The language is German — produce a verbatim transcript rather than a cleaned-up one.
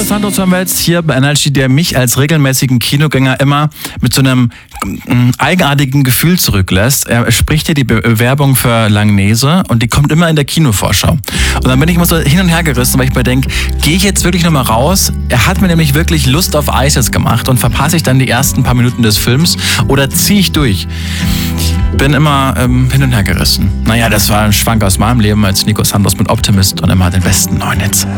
Santos hören wir jetzt hier bei Energy, der mich als regelmäßigen Kinogänger immer mit so einem mm, eigenartigen Gefühl zurücklässt. Er spricht hier die Bewerbung für Langnese und die kommt immer in der Kinovorschau. Und dann bin ich immer so hin und her gerissen, weil ich mir denke, gehe ich jetzt wirklich nochmal raus? Er hat mir nämlich wirklich Lust auf Eises gemacht und verpasse ich dann die ersten paar Minuten des Films oder ziehe ich durch? Bin immer ähm, hin und her gerissen. Naja, das war ein Schwank aus meinem Leben als Nico Santos mit Optimist und immer den besten neuen Hits.